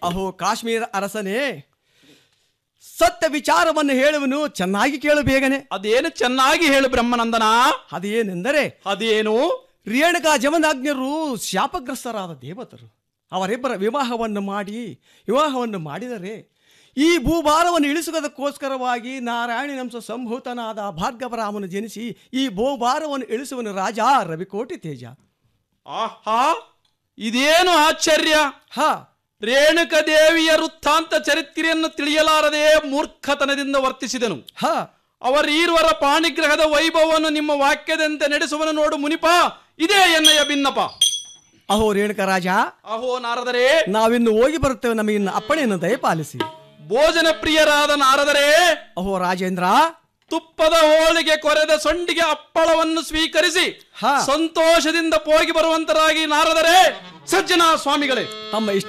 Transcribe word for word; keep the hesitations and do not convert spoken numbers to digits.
ಅಹೋ ಕಾಶ್ಮೀರ ಅರಸನೇ, ಸತ್ಯ ವಿಚಾರವನ್ನು ಹೇಳುವನು ಚೆನ್ನಾಗಿ ಕೇಳು ಬೇಗನೆ. ಅದೇನು ಚೆನ್ನಾಗಿ ಹೇಳು ಬ್ರಹ್ಮನಂದನ. ಅದೇನೆಂದರೆ, ಅದೇನು? ರೇಣುಕಾ ಜಮದಾಗ್ನ್ಯರು ಶಾಪಗ್ರಸ್ತರಾದ ದೇವತರು ಅವರಿಬ್ಬರ ವಿವಾಹವನ್ನು ಮಾಡಿ ವಿವಾಹವನ್ನು ಮಾಡಿದರೆ ಈ ಭೂಭಾರವನ್ನು ಇಳಿಸುವುದಕ್ಕೋಸ್ಕರವಾಗಿ ನಾರಾಯಣನಂಶ ಸಂಭೂತನಾದ ಭಾರ್ಗವರಾಮನು ಜನಿಸಿ ಈ ಭೂಭಾರವನ್ನು ಇಳಿಸುವನು ರಾಜ ರವಿಕೋಟಿ ತೇಜ. ಆಹಾ, ಇದೇನು ಆಶ್ಚರ್ಯ! ಹಾ, ರೇಣುಕ ದೇವಿಯ ವೃತ್ತಾಂತ ಚರಿತ್ರೆಯನ್ನು ತಿಳಿಯಲಾರದೆ ಮೂರ್ಖತನದಿಂದ ವರ್ತಿಸಿದನು. ಹಾ, ಅವರೀರ್ವರ ಪಾಣಿಗ್ರಹದ ವೈಭವವನ್ನು ನಿಮ್ಮ ವಾಕ್ಯದಂತೆ ನಡೆಸುವನು ನೋಡು ಮುನಿಪ. ಇದೇ ಎನ್ನಯ ಭಿನ್ನಪ. ಅಹೋ ರೇಣುಕ ರಾಜ, ಅಹೋ ನಾರದರೇ, ನಾವಿನ್ನು ಹೋಗಿ ಬರುತ್ತೇವೆ, ನಮಗಿನ್ನು ಅಪ್ಪಣೆಯನ್ನು ದಯಪಾಲಿಸಿ. ಭೋಜನ ಪ್ರಿಯರಾದ ನಾರದರೇ, ಅಹೋ ರಾಜೇಂದ್ರ, ತುಪ್ಪದ ಹೋಳಿಗೆ ಕೊರೆದ ಸೊಂಡಿಗೆ ಅಪ್ಪಳವನ್ನು ಸ್ವೀಕರಿಸಿ ಹಾ. ಸಂತೋಷದಿಂದ ಹೋಗಿ ಬರುವಂತರಾಗಿ ನಾರದರೇ, ಸಜ್ಜನ ಸ್ವಾಮಿಗಳೇ, ತಮ್ಮ